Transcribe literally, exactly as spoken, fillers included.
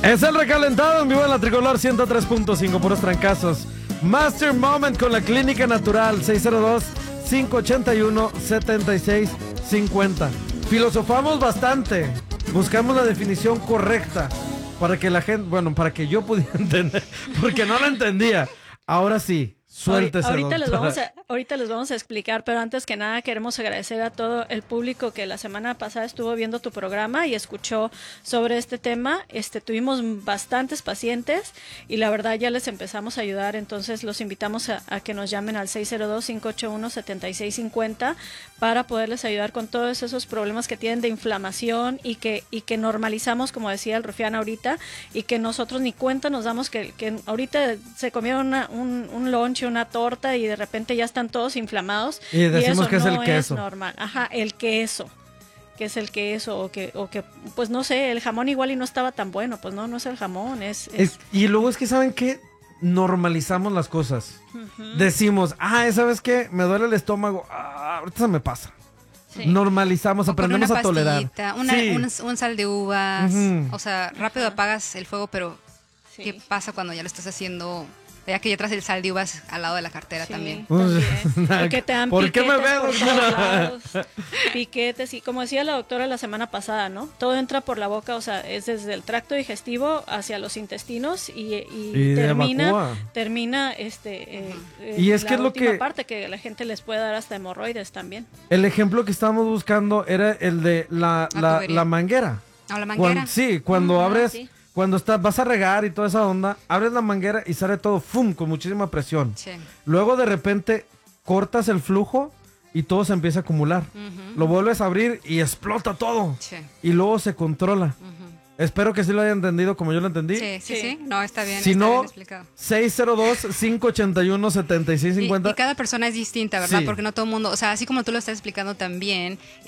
Es el recalentado en vivo en la Tricolor ciento tres punto cinco, puros trancazos. Master Moment con la Clínica Natural, seis cero dos, cinco ocho uno, siete seis cinco cero. Filosofamos bastante, buscamos la definición correcta para que la gente, bueno, para que yo pudiera entender, porque no lo entendía. Ahora sí, suéltese, ahorita les, doctora. vamos a, ahorita les vamos a explicar, pero antes que nada queremos agradecer a todo el público que la semana pasada estuvo viendo tu programa y escuchó sobre este tema. Este, tuvimos bastantes pacientes y la verdad ya les empezamos a ayudar, entonces los invitamos a, a que nos llamen al seis cero dos, cinco ocho uno, siete seis cinco cero para poderles ayudar con todos esos problemas que tienen de inflamación y que, y que normalizamos, como decía el Rufián ahorita, y que nosotros ni cuenta nos damos que, que ahorita se comieron una, un, un lunch, una torta y de repente ya están todos inflamados. Y decimos y eso que es no el queso. Es normal. Ajá, el queso. Que es el queso o que, o que, pues no sé, el jamón igual y no estaba tan bueno. Pues no, no es el jamón, es... es... Es, y luego es que, ¿saben qué? Normalizamos las cosas. Uh-huh. Decimos, ah, ¿sabes qué? Me duele el estómago. Ah, ahorita se me pasa. Sí. Normalizamos, o aprendemos a tolerar. Una, sí. un, un sal de uvas. Uh-huh. O sea, rápido apagas el fuego, pero sí. ¿Qué pasa cuando ya lo estás haciendo? Ya que ya traes el sal de uvas al lado de la cartera sí, también. también. Que te dan ¿Por qué me veo? Piquetes y como decía la doctora la semana pasada, ¿no? Todo entra por la boca, o sea, es desde el tracto digestivo hacia los intestinos y, y, y termina, termina este, eh, uh-huh. y es la que es lo última que parte que la gente les puede dar hasta hemorroides también. El ejemplo que estábamos buscando era el de la, la, la manguera. ¿O la manguera? Cuando, sí, cuando uh-huh, abres... Sí. Cuando está, vas a regar y toda esa onda, abres la manguera y sale todo ¡fum! Con muchísima presión. Sí. Luego de repente cortas el flujo y todo se empieza a acumular. Uh-huh. Lo vuelves a abrir y explota todo. Sí. Y luego se controla. Uh-huh. Espero que sí lo haya entendido como yo lo entendí. Sí, sí, sí. sí. No, está bien. Si está no, bien explicado. seis cero dos, cinco ocho uno, siete seis cinco cero. Y, y cada persona es distinta, ¿verdad? Sí. Porque no todo el mundo, o sea, así como tú lo estás explicando también...